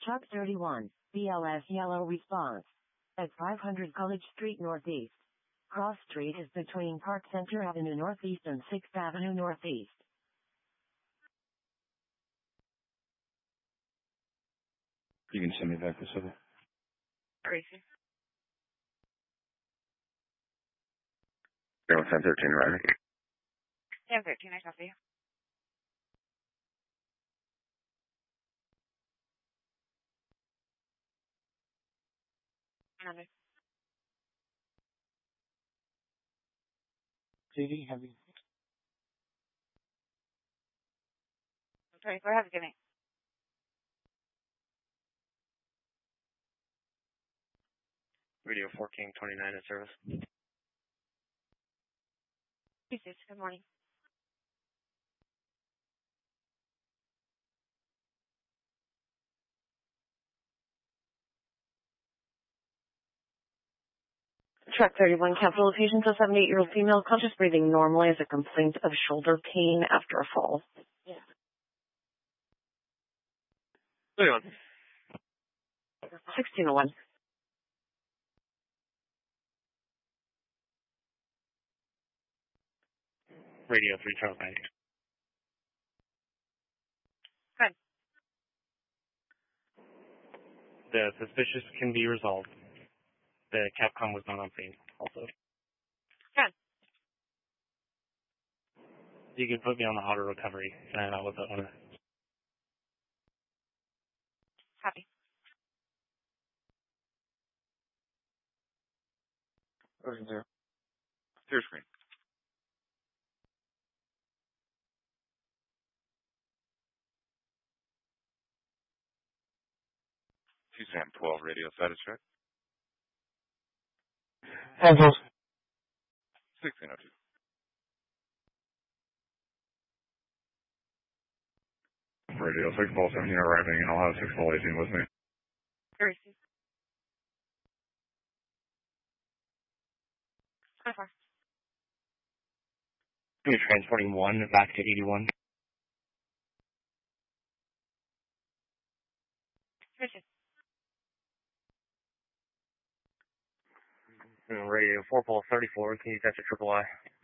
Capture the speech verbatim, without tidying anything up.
Truck thirty-one, B L S yellow response. At five hundred College Street Northeast. Cross Street is between Park Center Avenue Northeast and sixth Avenue Northeast. You can send me back this other. Tracy. zero ten thirteen, right? ten thirteen, I copy you. Another. J D, have you? Sorry, for have a good night. Radio fourteen twenty-nine in service. Jesus, good morning. Truck thirty-one, Capital Fusion, so seventy-eight-year-old female, conscious breathing normally, as a complaint of shoulder pain after a fall. Yeah. thirty-one. sixteen oh one. Radio three Charles nine. Good. The suspicious can be resolved. The Capcom was not on scene, also. Good. You can put me on the auto recovery, and I was that one. Happy. Version zero. Clear screen. Two Sam twelve, radio status check. Handles. sixteen oh two. Radio six ball seventeen arriving, and I'll have six ball eighteen with me. Tracy. So far. You're transporting one back to eighty-one. Tracy. Radio four pole thirty-four, can you catch a triple I?